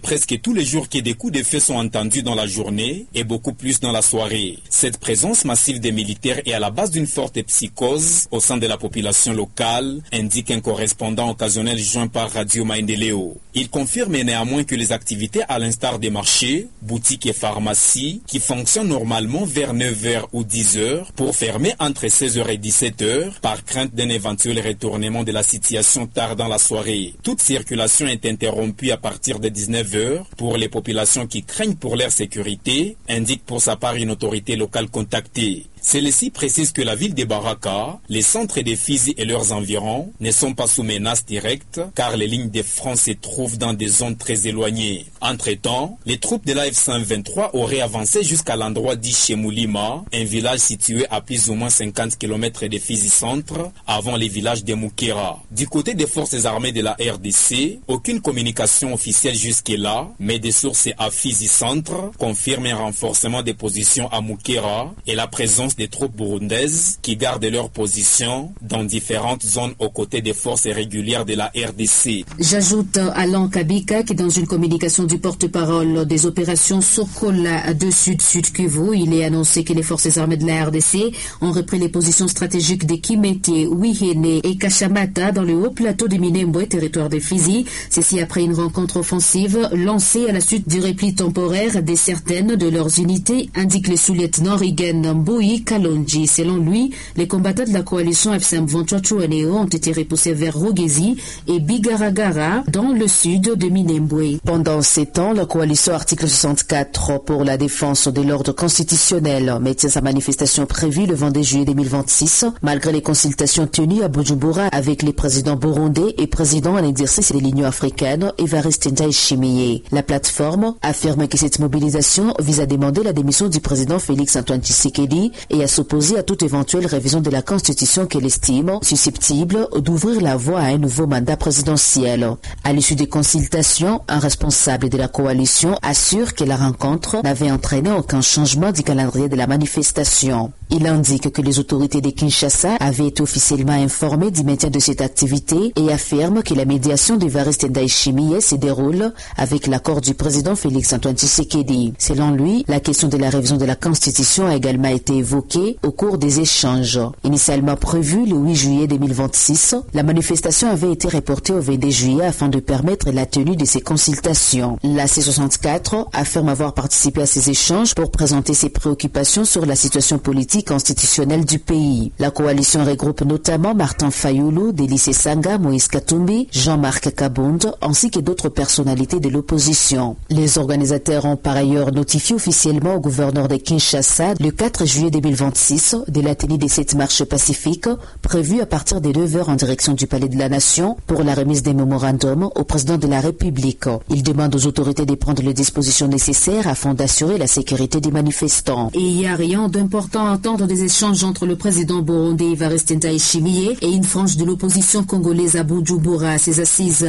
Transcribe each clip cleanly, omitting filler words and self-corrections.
presque tous les jours que des coups de feu sont entendus dans la journée et beaucoup plus dans la soirée. Cette présence massive des militaires est à la base d'une forte psychose au sein de la population locale, indique un correspondant occasionnel joint par Radio Maendeleo. Il confirme néanmoins que les activités à l'instar des marchés, boutiques et pharmacies qui fonctionnent normalement vers 9h ou 10h pour fermer entre 16h et 17h par crainte d'un éventuel retournement de la situation tard dans la soirée. Toute circulation est interrompue à partir de 19h pour les populations qui craignent pour leur sécurité, indique pour sa part une autorité locale contactée. Celle-ci précise que la ville de Baraka, les centres de Fizi et leurs environs ne sont pas sous menace directe car les lignes de front se trouvent dans des zones très éloignées. Entre-temps, les troupes de la F-123 auraient avancé jusqu'à l'endroit dit Chemoulima, un village situé à plus ou moins 50 km de Fizi Centre, avant les villages de Moukera. Du côté des forces armées de la RDC, aucune communication officielle jusque-là, mais des sources à Fizi Centre confirment un renforcement des positions à Moukera et la présence des troupes burundaises qui gardent leur position dans différentes zones aux côtés des forces régulières de la RDC. J'ajoute Alain Kabika qui dans une communication du porte-parole des opérations Sokola de Sud-Sud Kivu, il est annoncé que les forces armées de la RDC ont repris les positions stratégiques de Kimete, Wihene et Kashamata dans le haut plateau de Minembwe, territoire de Fizi. Ceci après une rencontre offensive lancée à la suite du repli temporaire de certaines de leurs unités, indique le sous-lieutenant Rigen Mboui Kalonji. Selon lui, les combattants de la coalition FCM23 ont été repoussés vers Rogezi et Bigaragara dans le sud de Minembwe. Pendant ces temps, la coalition article 64 pour la défense de l'ordre constitutionnel maintient sa manifestation prévue le 22 juillet 2026, malgré les consultations tenues à Bujumbura avec les présidents burundais et présidents en exercice de l'Union africaine, Evariste Ndayishimiye. La plateforme affirme que cette mobilisation vise à demander la démission du président Félix Antoine Tshisekedi et à s'opposer à toute éventuelle révision de la Constitution qu'elle estime susceptible d'ouvrir la voie à un nouveau mandat présidentiel. À l'issue des consultations, un responsable de la coalition assure que la rencontre n'avait entraîné aucun changement du calendrier de la manifestation. Il indique que les autorités de Kinshasa avaient été officiellement informées du maintien de cette activité et affirme que la médiation d'Evariste Ndayishimiye se déroule avec l'accord du président Félix Antoine Tshisekedi. Selon lui, la question de la révision de la Constitution a également été évoquée au cours des échanges. Initialement prévue le 8 juillet 2026, la manifestation avait été reportée au 22 juillet afin de permettre la tenue de ces consultations. La C64 affirme avoir participé à ces échanges pour présenter ses préoccupations sur la situation politique constitutionnelle du pays. La coalition regroupe notamment Martin Fayoulou, Délice Sanga, Moïse Katumbi, Jean-Marc Kabund, ainsi que d'autres personnalités de l'opposition. Les organisateurs ont par ailleurs notifié officiellement au gouverneur de Kinshasa le 4 juillet 2026 de la tenue de cette marche pacifique prévue à partir des 9h en direction du Palais de la Nation pour la remise des mémorandums au président de la République. Il demande aux autorités de prendre les dispositions nécessaires afin d'assurer la sécurité des manifestants. Et il n'y a rien d'important à entendre des échanges entre le président burundais Evariste Ndayishimiye et une frange de l'opposition congolaise à Bujumbura. Ces assises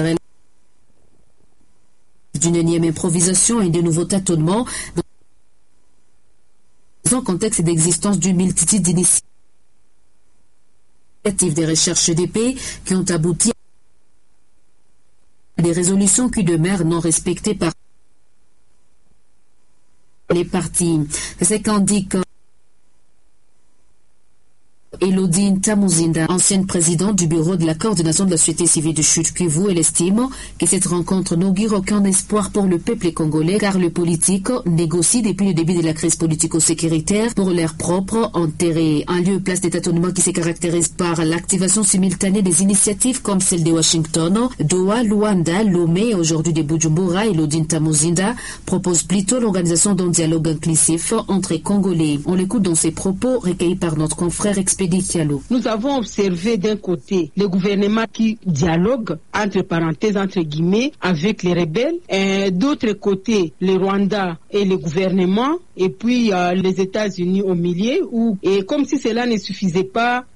d'une énième improvisation et de nouveaux tâtonnements dans un contexte d'existence d'une multitude d'initiatives des recherches de paix qui ont abouti à des résolutions qui demeurent non respectées par les partis. C'est qu'indique Elodine Tamuzinda, ancienne présidente du bureau de la coordination de la société civile de Sud-Kivu, elle estime que cette rencontre n'augure aucun espoir pour le peuple congolais car le politique négocie depuis le début de la crise politico-sécuritaire pour leur propre intérêt. Un lieu place de tâtonnement qui se caractérise par l'activation simultanée des initiatives comme celle de Washington, Doha, Luanda, Lomé et aujourd'hui de Bujumbura. Elodine Tamuzinda propose plutôt l'organisation d'un dialogue inclusif entre Congolais. On l'écoute dans ses propos recueillis par notre confrère expert. Nous avons observé d'un côté le gouvernement qui dialogue, entre parenthèses, entre guillemets, avec les rebelles, et d'autre côté le Rwanda et le gouvernement, et puis les États-Unis au milieu, et comme si cela ne suffisait pas,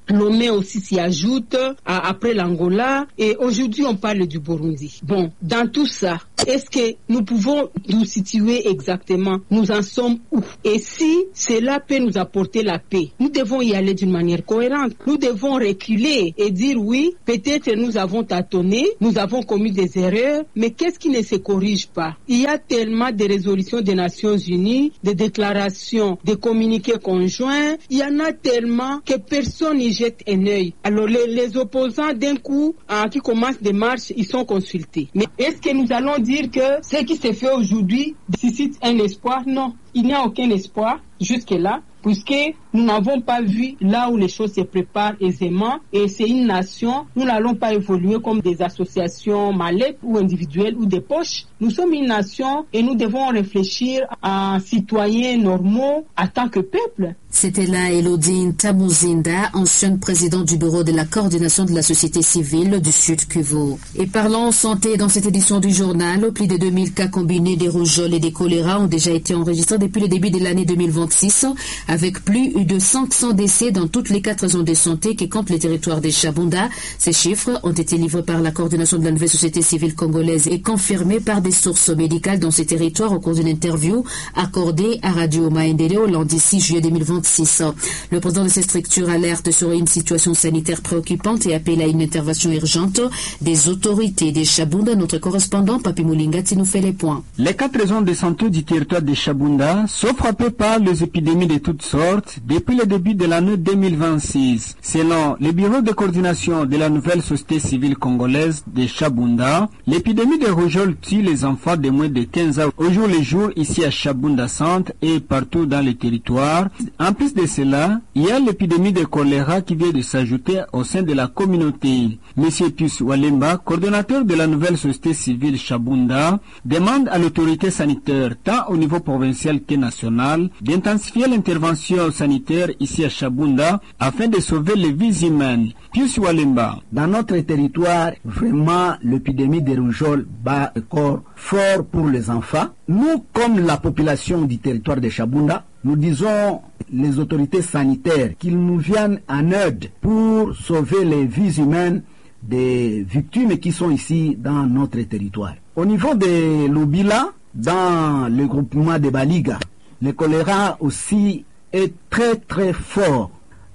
Lomé aussi s'y ajoute, après l'Angola, et aujourd'hui on parle du Burundi. Bon, dans tout ça, est-ce que nous pouvons nous situer exactement, nous en sommes où? Et si cela peut nous apporter la paix, nous devons y aller d'une manière cohérente. Nous devons reculer et dire oui, peut-être nous avons tâtonné, nous avons commis des erreurs, mais qu'est-ce qui ne se corrige pas? Il y a tellement de résolutions des Nations Unies, de déclarations, de communiqués conjoints, il y en a tellement que personne n'y jette un œil. Alors les opposants d'un coup qui commencent des marches, ils sont consultés. Mais est-ce que nous allons dire que ce qui se fait aujourd'hui suscite un espoir? Non, il n'y a aucun espoir jusque-là, puisque nous n'avons pas vu là où les choses se préparent aisément, et c'est une nation, nous n'allons pas évoluer comme des associations mallettes ou individuelles ou des poches. Nous sommes une nation et nous devons réfléchir à citoyens normaux en tant que peuple. C'était là Elodine Tamuzinda, ancienne présidente du bureau de la coordination de la société civile du Sud Kivu. Et parlons santé dans cette édition du journal. Plus de 2000 cas combinés des rougeoles et des choléra ont déjà été enregistrés depuis le début de l'année 2026, avec plus de 500 décès dans toutes les 4 zones de santé qui comptent le territoire des Chabunda. Ces chiffres ont été livrés par la coordination de la nouvelle société civile congolaise et confirmés par des sources médicales dans ces territoires au cours d'une interview accordée à Radio Maendeleo lundi 6 juillet 2026. Le président de ces structures alerte sur une situation sanitaire préoccupante et appelle à une intervention urgente des autorités des Chabunda. Notre correspondant Papi Moulingati nous fait les points. Les 4 zones de santé du territoire des Chabunda sont frappées par les épidémies de toutes sortes depuis le début de l'année 2026. Selon le bureau de coordination de la nouvelle société civile congolaise de Chabunda, l'épidémie de rougeole tue les enfants de moins de 15 ans au jour le jour ici à Chabunda Centre et partout dans le territoire. En plus de cela, il y a l'épidémie de choléra qui vient de s'ajouter au sein de la communauté. Monsieur Pius Walemba, coordonnateur de la nouvelle société civile Chabunda, demande à l'autorité sanitaire, tant au niveau provincial que national, d'intensifier l'intervention sanitaire ici à Chabunda afin de sauver les vies humaines. Pius Walemba. Dans notre territoire, vraiment, l'épidémie de rougeole bat un corps fort pour les enfants. Nous, comme la population du territoire de Chabunda, nous disons les autorités sanitaires qu'ils nous viennent en aide pour sauver les vies humaines des victimes qui sont ici dans notre territoire. Au niveau de Lubila, dans le groupement de Baliga, le choléra aussi est très très fort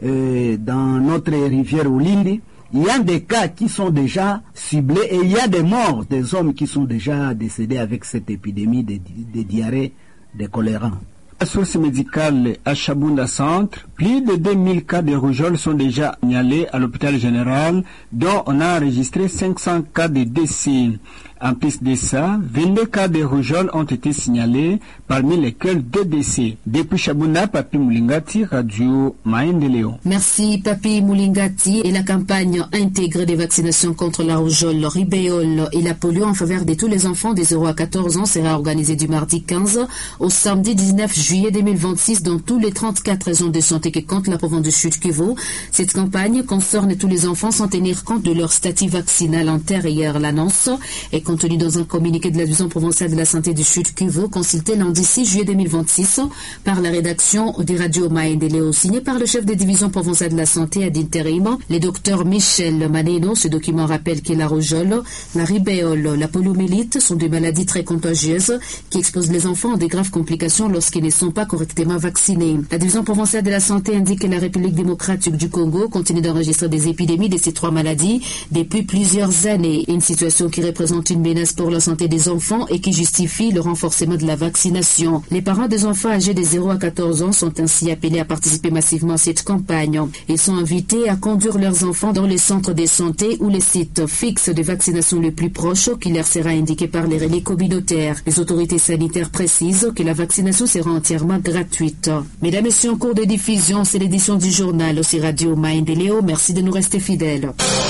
dans notre rivière Olindi. Il y a des cas qui sont déjà ciblés et il y a des morts, des hommes qui sont déjà décédés avec cette épidémie de diarrhée de choléra. La source médicale à Chabunda Centre, plus de 2000 cas de rougeole sont déjà signalés à l'hôpital général, dont on a enregistré 500 cas de décès. En plus de ça, 22 cas de rougeole ont été signalés, parmi lesquels 2 décès. Depuis Chabunda, Papi Moulingati, Radio Maendeleo. Merci Papi Moulingati. Et la campagne intégrée des vaccinations contre la rougeole, le rubéole et la polio en faveur de tous les enfants de 0 à 14 ans sera organisée du mardi 15 au samedi 19 juillet 2026 dans tous les 34 zones de santé qui comptent la province du Sud Kivu. Cette campagne concerne tous les enfants sans tenir compte de leur statut vaccinal antérieur. L'annonce est contenu dans un communiqué de la division provinciale de la santé du Sud Kivu, consulté lundi 6 juillet 2026 par la rédaction des radios Maendeleo, signé par le chef de division provinciale de la santé à d'intérim, le docteur Michel Maneno. Ce document rappelle que la rougeole, la rubéole, la poliomyélite sont des maladies très contagieuses qui exposent les enfants à de graves complications lorsqu'ils ne sont pas correctement vaccinés. La division provinciale de la santé indique que la République démocratique du Congo continue d'enregistrer des épidémies de ces 3 maladies depuis plusieurs années, une situation qui représente une menace pour la santé des enfants et qui justifie le renforcement de la vaccination. Les parents des enfants âgés de 0 à 14 ans sont ainsi appelés à participer massivement à cette campagne. Ils sont invités à conduire leurs enfants dans les centres de santé ou les sites fixes de vaccination les plus proches qui leur sera indiqué par les relais communautaires. Les autorités sanitaires précisent que la vaccination sera entièrement gratuite. Mesdames et messieurs, en cours de diffusion, c'est l'édition du journal aussi Radio Maendeleo. Merci de nous rester fidèles.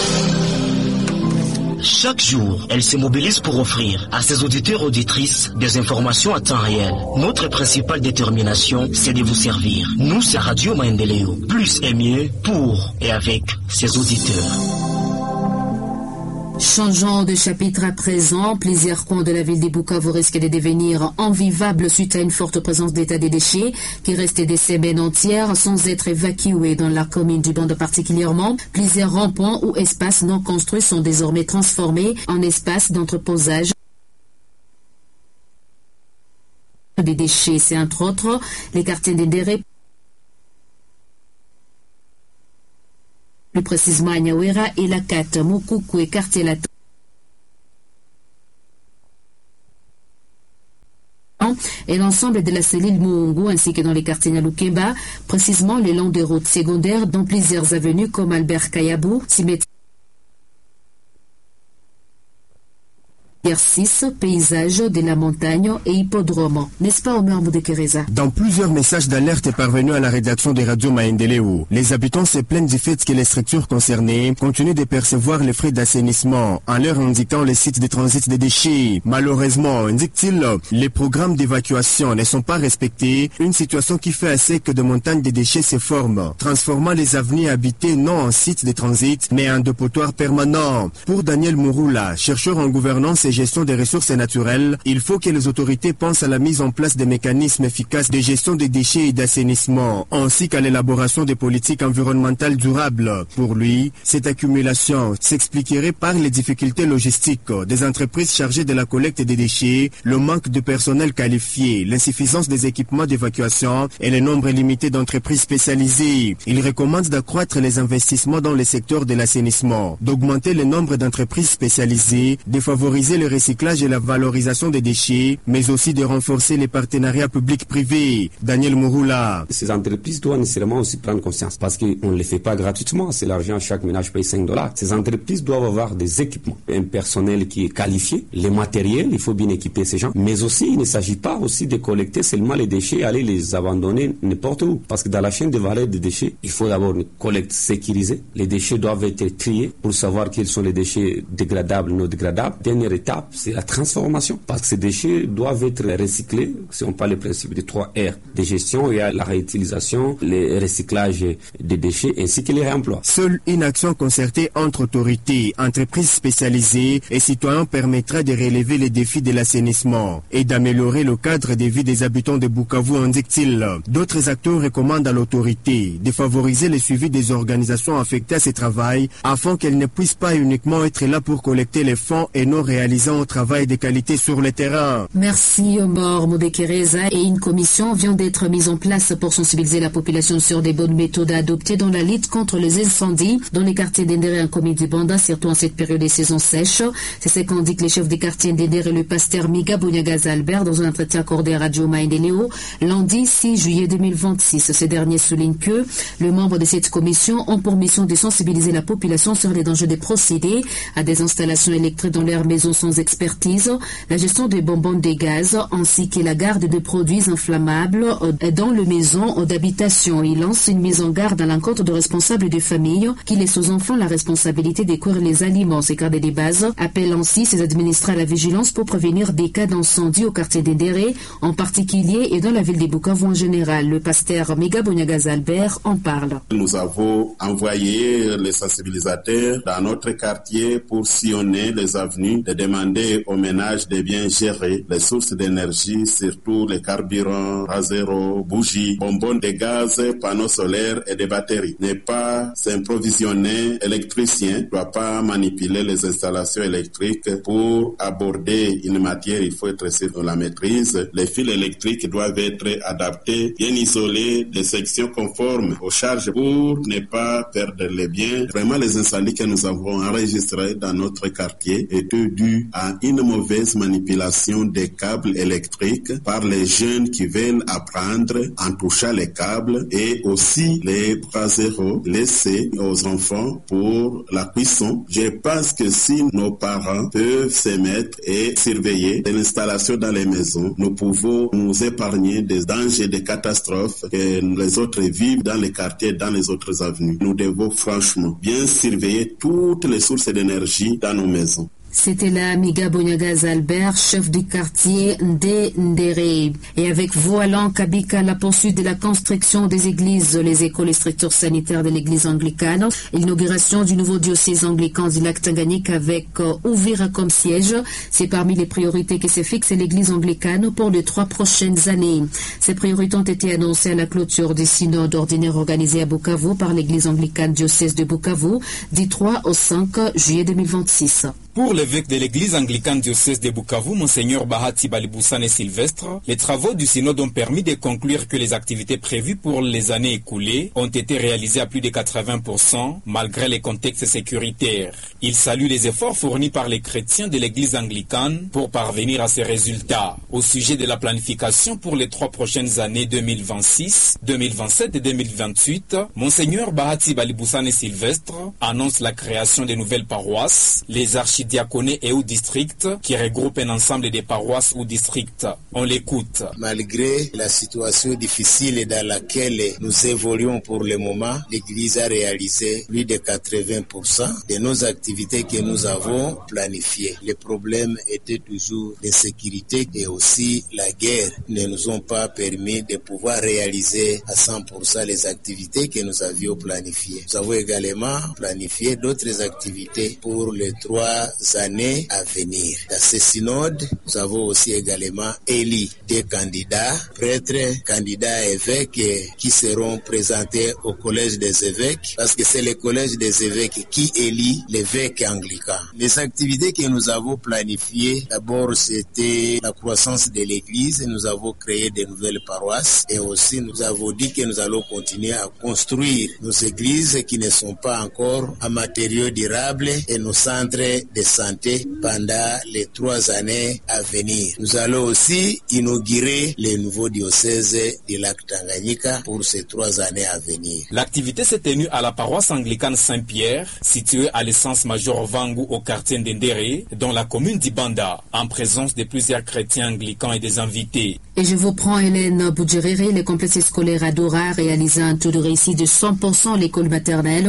Chaque jour, elle se mobilise pour offrir à ses auditeurs et auditrices des informations à temps réel. Notre principale détermination, c'est de vous servir. Nous, c'est Radio Maendeleo. Plus et mieux pour et avec ses auditeurs. Changeons de chapitre à présent. Plusieurs coins de la ville de Bukavu risquent de devenir invivables suite à une forte présence d'état des déchets qui restaient des semaines entières sans être évacués dans la commune du Banda particulièrement. Plusieurs ronds-points ou espaces non construits sont désormais transformés en espaces d'entreposage des déchets. C'est entre autres les quartiers d'Endéré, plus précisément à Nyawera et la Kat, Mukuku et quartier Lato. Et l'ensemble de la cellule Muungu ainsi que dans les quartiers Nyalukemba, précisément le long des routes secondaires dans plusieurs avenues comme Albert Kayabou, cimetière 6, paysage de la montagne et hippodrome. N'est-ce pas, Omer Moudekereza? Dans plusieurs messages d'alerte parvenus à la rédaction des radios Maendeleo, les habitants se plaignent du fait que les structures concernées continuent de percevoir les frais d'assainissement en leur indiquant les sites de transit des déchets. Malheureusement, indique-t-il, les programmes d'évacuation ne sont pas respectés, une situation qui fait assez que de montagnes de déchets se forment, transformant les avenues habitées non en sites de transit, mais en dépotoirs permanents. Pour Daniel Mouroula, chercheur en gouvernance et gestion des ressources naturelles, il faut que les autorités pensent à la mise en place des mécanismes efficaces de gestion des déchets et d'assainissement, ainsi qu'à l'élaboration des politiques environnementales durables. Pour lui, cette accumulation s'expliquerait par les difficultés logistiques des entreprises chargées de la collecte des déchets, le manque de personnel qualifié, l'insuffisance des équipements d'évacuation et le nombre limité d'entreprises spécialisées. Il recommande d'accroître les investissements dans le secteur de l'assainissement, d'augmenter le nombre d'entreprises spécialisées, de favoriser le recyclage et la valorisation des déchets, mais aussi de renforcer les partenariats publics-privés. Daniel Mouroula. Ces entreprises doivent nécessairement aussi prendre conscience parce qu'on ne les fait pas gratuitement. C'est l'argent, chaque ménage paye $5. Ces entreprises doivent avoir des équipements, un personnel qui est qualifié, les matériels, il faut bien équiper ces gens. Mais aussi, il ne s'agit pas aussi de collecter seulement les déchets et aller les abandonner n'importe où. Parce que dans la chaîne de valeur des déchets, il faut d'abord une collecte sécurisée. Les déchets doivent être triés pour savoir quels sont les déchets dégradables, non dégradables. Dernière étape, c'est la transformation. Parce que ces déchets doivent être recyclés. Si on parle du principe des 3 R de gestion, il y a la réutilisation, le recyclage des déchets ainsi que les réemplois. Seule une action concertée entre autorités, entreprises spécialisées et citoyens permettra de relever les défis de l'assainissement et d'améliorer le cadre de vie des habitants de Bukavu, indique-t-il. D'autres acteurs recommandent à l'autorité de favoriser le suivi des organisations affectées à ce travail afin qu'elles ne puissent pas uniquement être là pour collecter les fonds et non réaliser un travail de qualité sur le terrain. Merci Omar Moudekereza. Et une commission vient d'être mise en place pour sensibiliser la population sur des bonnes méthodes à adopter dans la lutte contre les incendies dans les quartiers d'Endéré en commune du Banda, surtout en cette période des saisons sèches. C'est ce qu'indique les chefs des quartiers d'Endéré et le pasteur Miga Bonyagaza Albert dans un entretien accordé à Radio Maendeleo lundi 6 juillet 2026. Ces derniers soulignent que les membres de cette commission ont pour mission de sensibiliser la population sur les dangers de procéder à des installations électriques dans leurs maisons sans expertise, la gestion des bonbonnes de gaz ainsi que la garde de produits inflammables dans les maisons d'habitation. Il lance une mise en garde à l'encontre de responsables de famille qui laissent aux enfants la responsabilité de cuire les aliments. Ces cadres de base appellent ainsi ces administrés à la vigilance pour prévenir des cas d'incendie au quartier d'Endéré en particulier et dans la ville de Bukavu en général. Le pasteur Miga Bonyagaza Albert en parle. Nous avons envoyé les sensibilisateurs dans notre quartier pour sillonner les avenues, de demander aux ménages de bien gérer les sources d'énergie, surtout les carburants à zéro, bougies, bonbonnes de gaz, panneaux solaires et des batteries. Ne pas s'improvisionner électricien, ne doit pas manipuler les installations électriques. Pour aborder une matière, il faut être sûr de la maîtrise. Les fils électriques doivent être adaptés, bien isolés, des sections conformes aux charges pour ne pas perdre les biens. Vraiment, les incendies que nous avons enregistrés dans notre quartier étaient dus à une mauvaise manipulation des câbles électriques par les jeunes qui veulent apprendre en touchant les câbles et aussi les bras zéro laissés aux enfants pour la cuisson. Je pense que si nos parents peuvent se mettre et surveiller l'installation dans les maisons, nous pouvons nous épargner des dangers, des catastrophes que les autres vivent dans les quartiers, dans les autres avenues. Nous devons franchement bien surveiller toutes les sources d'énergie dans nos maisons. C'était là Miga Bonyagaza Albert, chef du quartier Ndendere. Et avec Voilan Kabika, la poursuite de la construction des églises, les écoles et structures sanitaires de l'église anglicane, l'inauguration du nouveau diocèse anglican du lac Tanganyika avec Ouvira comme siège. C'est parmi les priorités que se fixe l'église anglicane pour les 3 prochaines années. Ces priorités ont été annoncées à la clôture du synode ordinaire organisé à Bukavu par l'église anglicane diocèse de Bukavu du 3 au 5 juillet 2026. Pour l'évêque de l'église anglicane diocèse de Bukavu, Monseigneur Bahati Baliboussane Sylvestre, les travaux du synode ont permis de conclure que les activités prévues pour les années écoulées ont été réalisées à plus de 80% malgré les contextes sécuritaires. Il salue les efforts fournis par les chrétiens de l'église anglicane pour parvenir à ces résultats. Au sujet de la planification pour les 3 prochaines années 2026, 2027 et 2028, Monseigneur Bahati Baliboussane Sylvestre annonce la création de nouvelles paroisses, les archidiaconés et ou districts qui regroupent un ensemble de paroisses ou districts. On l'écoute. Malgré la situation difficile dans laquelle nous évoluons pour le moment, l'Église a réalisé plus de 80% de nos activités que nous avons planifiées. Les problèmes étaient toujours de sécurité et aussi la guerre ne nous ont pas permis de pouvoir réaliser à 100% les activités que nous avions planifiées. Nous avons également planifié d'autres activités pour les 3 années à venir. Dans ce synode, nous avons aussi également élu des candidats, prêtres, candidats évêques qui seront présentés au collège des évêques parce que c'est le collège des évêques qui élit l'évêque anglican. Les activités que nous avons planifiées, d'abord c'était la croissance de l'église, nous avons créé de nouvelles paroisses et aussi nous avons dit que nous allons continuer à construire nos églises qui ne sont pas encore en matériaux durables et nos centres de santé pendant les 3 années à venir. Nous allons aussi inaugurer le nouveau diocèse du lac Tanganyika pour ces 3 années à venir. L'activité s'est tenue à la paroisse anglicane Saint-Pierre, située à l'essence Major Vangu au quartier Ndendere, dans la commune d'Ibanda, en présence de plusieurs chrétiens anglicans et des invités. Et je vous prends Hélène Boudjeriri, le complexe scolaire Adora a réalisé un taux de réussite de 100% à l'école maternelle,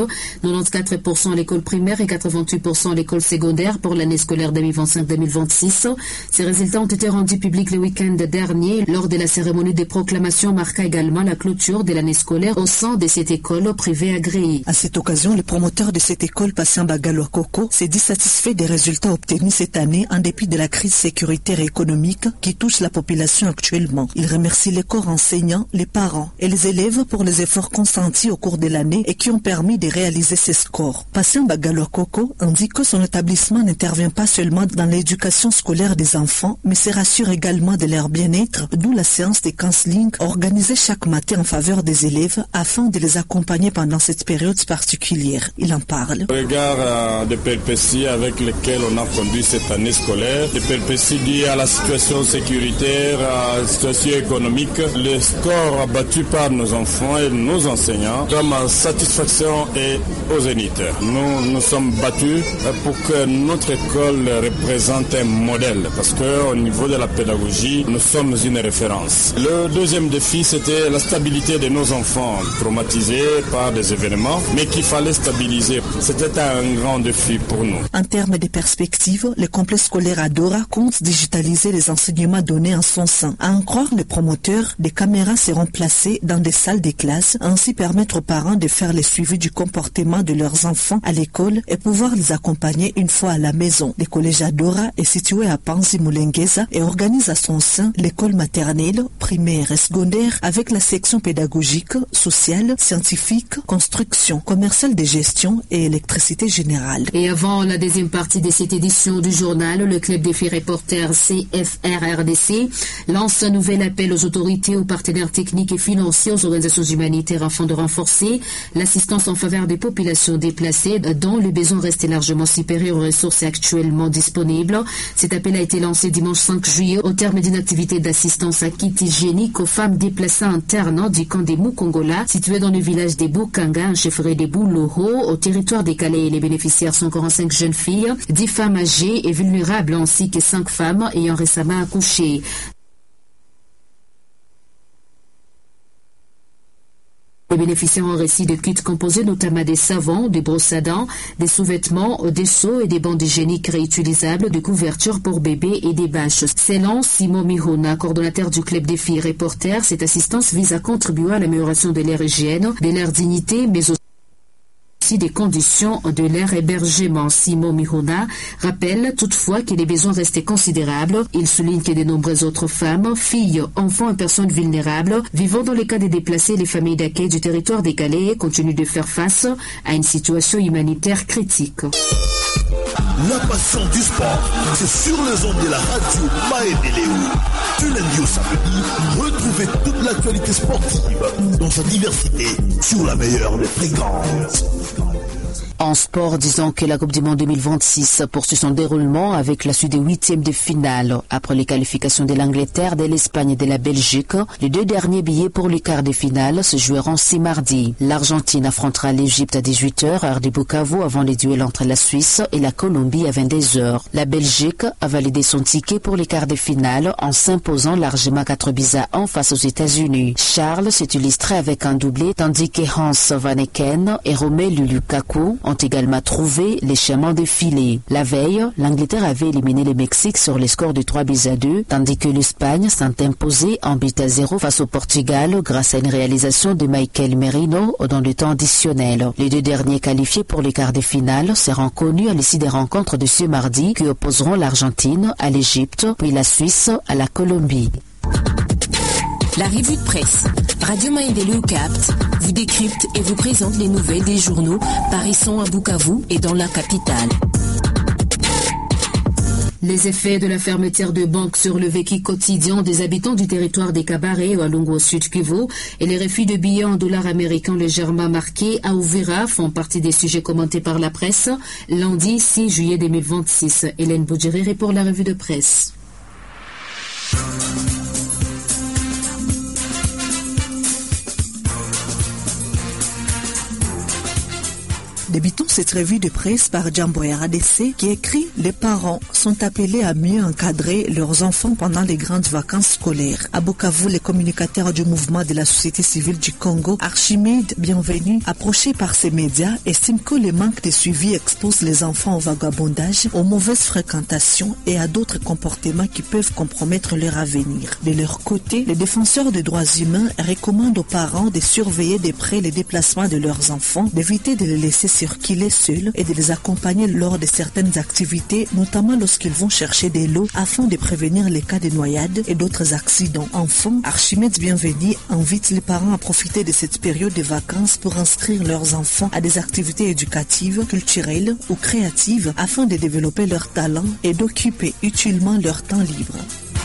94% à l'école primaire et 88% à l'école secondaire pour l'année scolaire 2025-2026. Ces résultats ont été rendus publics le week-end dernier lors de la cérémonie de proclamation marquant également la clôture de l'année scolaire au sein de cette école privée agréée. À cette occasion, le promoteur de cette école, Patient Bagalwa Koko, s'est dit satisfait des résultats obtenus cette année en dépit de la crise sécuritaire et économique qui touche la population actuellement. Il remercie les corps enseignants, les parents et les élèves pour les efforts consentis au cours de l'année et qui ont permis de réaliser ces scores. Patient Bagalwa Koko indique que son établissement n'intervient pas seulement dans l'éducation scolaire des enfants, mais se rassure également de leur bien-être, d'où la séance de counseling organisée chaque matin en faveur des élèves afin de les accompagner pendant cette période particulière. Il en parle. Au regard des péripéties avec lesquelles on a conduit cette année scolaire, des péripéties liées à la situation sécuritaire, à la situation économique, le score abattu par nos enfants et nos enseignants, comme satisfaction et au zénith. Nous sommes battus pour que notre école représente un modèle, parce qu'au niveau de la pédagogie, nous sommes une référence. Le deuxième défi, c'était la stabilité de nos enfants, traumatisés par des événements, mais qu'il fallait stabiliser. C'était un grand défi pour nous. En termes de perspectives, le complexe scolaire Adora compte digitaliser les enseignements donnés en son sein. À en croire les promoteurs, des caméras seront placées dans des salles de classe, ainsi permettre aux parents de faire le suivi du comportement de leurs enfants à l'école et pouvoir les accompagner une fois à la maison. Le collège Adora est situé à Panzi Mulengeza et organise à son sein l'école maternelle, primaire et secondaire avec la section pédagogique, sociale, scientifique, construction, commerciale de gestion et électricité générale. Et avant la deuxième partie de cette édition du journal, le club des filles reporters CFRRDC lance un nouvel appel aux autorités, aux partenaires techniques et financiers, aux organisations humanitaires afin de renforcer l'assistance en faveur des populations déplacées dont le besoin reste largement supérieur aux ressources actuellement disponibles. Cet appel a été lancé dimanche 5 juillet au terme d'une activité d'assistance à kit hygiénique aux femmes déplacées internes du camp des Mukongola, situé dans le village des Bukanga, en chefferie des Bouloro, au territoire des Calais. Les bénéficiaires sont 45 jeunes filles, 10 femmes âgées et vulnérables, ainsi que 5 femmes ayant récemment accouché. Les bénéficiaires ont reçu des kits composés notamment des savons, des brosses à dents, des sous-vêtements, des seaux et des bandes hygiéniques réutilisables, des couvertures pour bébés et des bâches. Selon Simon Mihona, coordonnateur du club des filles reporters, cette assistance vise à contribuer à l'amélioration de leur hygiène, de leur dignité, mais aussi des conditions de leur hébergement. Simon Mihona rappelle toutefois que les besoins restaient considérables. Il souligne que de nombreuses autres femmes, filles, enfants et personnes vulnérables vivant dans les cas des déplacés et les familles d'accueil du territoire décalé continuent de faire face à une situation humanitaire critique. La passion du sport, c'est sur les ondes de la radio Maendeleo. Du lundi au samedi, retrouvez toute l'actualité sportive dans sa diversité sur la meilleure des fréquences. En sport, disons que la Coupe du Monde 2026 poursuit son déroulement avec la suite des huitièmes de finale. Après les qualifications de l'Angleterre, de l'Espagne et de la Belgique, les deux derniers billets pour les quarts de finale se joueront ce mardi. L'Argentine affrontera l'Égypte à 18h, heure de Bukavu, avant les duels entre la Suisse et la Colombie à 22h. La Belgique a validé son ticket pour les quarts de finale en s'imposant largement 4-1 face aux États-Unis. Charles s'est illustré avec un doublé, tandis que Hans Vanaken et Romelu Lukaku ont également trouvé les chemins défilés. La veille, l'Angleterre avait éliminé le Mexique sur les scores de 3-2, tandis que l'Espagne s'est imposée en 0 face au Portugal grâce à une réalisation de Michael Merino dans le temps additionnel. Les deux derniers qualifiés pour les quarts de finale seront connus à l'issue des rencontres de ce mardi qui opposeront l'Argentine à l'Égypte, puis la Suisse à la Colombie. La revue de presse, Radio Maendeleo capte, vous décrypte et vous présente les nouvelles des journaux paraissant à Bukavu et dans la capitale. Les effets de la fermeture de banques sur le vécu quotidien des habitants du territoire des Kabaré, Walungu au Sud Kivu, et les refus de billets en dollars américains légèrement marqués à Uvira font partie des sujets commentés par la presse lundi 6 juillet 2026. Hélène Boudjéré pour la revue de presse. Débutons cette revue de presse par Djamboya ADC qui écrit « Les parents sont appelés à mieux encadrer leurs enfants pendant les grandes vacances scolaires ». À Bukavu, les communicateurs du mouvement de la société civile du Congo, Archimède Bienvenu, approché par ces médias, estime que le manque de suivi expose les enfants au vagabondage, aux mauvaises fréquentations et à d'autres comportements qui peuvent compromettre leur avenir. De leur côté, les défenseurs des droits humains recommandent aux parents de surveiller de près les déplacements de leurs enfants, d'éviter de les laisser circuler seuls et de les accompagner lors de certaines activités, notamment lorsqu'ils vont chercher des lots afin de prévenir les cas de noyades et d'autres accidents. Enfin, Archimède Bienvenu invite les parents à profiter de cette période de vacances pour inscrire leurs enfants à des activités éducatives, culturelles ou créatives afin de développer leurs talents et d'occuper utilement leur temps libre.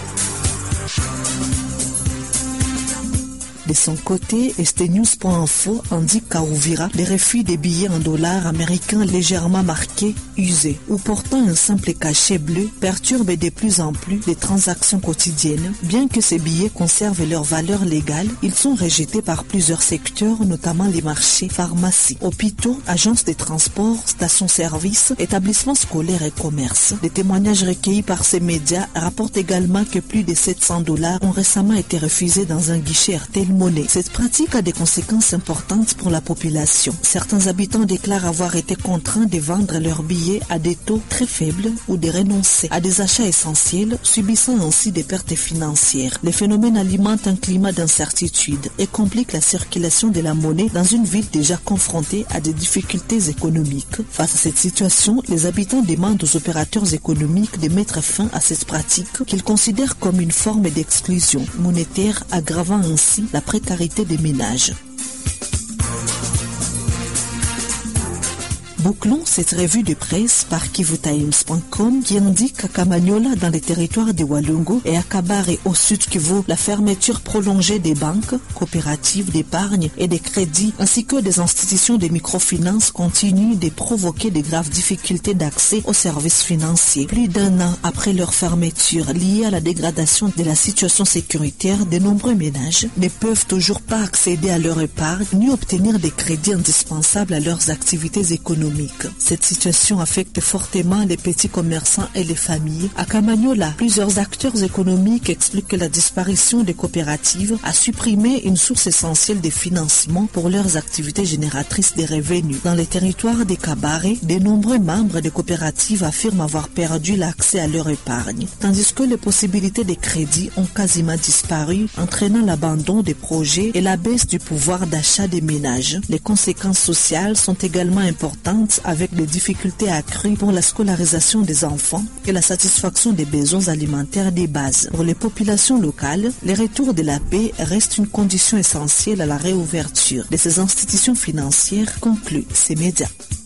De son côté, STnews.info indique qu'à Uvira, les refus des billets en dollars américains légèrement marqués, usés ou portant un simple cachet bleu perturbent de plus en plus les transactions quotidiennes. Bien que ces billets conservent leur valeur légale, ils sont rejetés par plusieurs secteurs, notamment les marchés, pharmacies, hôpitaux, agences de transport, stations-service, établissements scolaires et commerces. Des témoignages recueillis par ces médias rapportent également que plus de $700 ont récemment été refusés dans un guichet RTL Monnaie. Cette pratique a des conséquences importantes pour la population. Certains habitants déclarent avoir été contraints de vendre leurs billets à des taux très faibles ou de renoncer à des achats essentiels, subissant ainsi des pertes financières. Le phénomène alimente un climat d'incertitude et complique la circulation de la monnaie dans une ville déjà confrontée à des difficultés économiques. Face à cette situation, les habitants demandent aux opérateurs économiques de mettre fin à cette pratique qu'ils considèrent comme une forme d'exclusion monétaire, aggravant ainsi la précarité des ménages. Bouclons cette revue de presse par KivuTimes.com qui indique qu'à Kamanyola, dans les territoires de Walungu, et à Kabare, au sud Kivu, la fermeture prolongée des banques, coopératives d'épargne et des crédits, ainsi que des institutions de microfinance continue de provoquer de graves difficultés d'accès aux services financiers. Plus d'un an après leur fermeture, liée à la dégradation de la situation sécuritaire, de nombreux ménages ne peuvent toujours pas accéder à leur épargne ni obtenir des crédits indispensables à leurs activités économiques. économique. Cette situation affecte fortement les petits commerçants et les familles. À Kamanyola, plusieurs acteurs économiques expliquent que la disparition des coopératives a supprimé une source essentielle de financement pour leurs activités génératrices de revenus. Dans les territoires des Kabare, de nombreux membres des coopératives affirment avoir perdu l'accès à leur épargne, tandis que les possibilités de crédit ont quasiment disparu, entraînant l'abandon des projets et la baisse du pouvoir d'achat des ménages. Les conséquences sociales sont également importantes, avec des difficultés accrues pour la scolarisation des enfants et la satisfaction des besoins alimentaires des bases. Pour les populations locales, le retour de la paix reste une condition essentielle à la réouverture de ces institutions financières, conclut ces médias.